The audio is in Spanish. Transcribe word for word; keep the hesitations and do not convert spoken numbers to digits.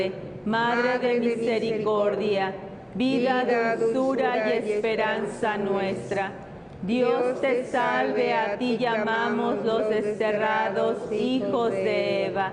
Madre de misericordia, vida, dulzura y esperanza nuestra. Dios te salve, a ti llamamos los desterrados hijos de Eva.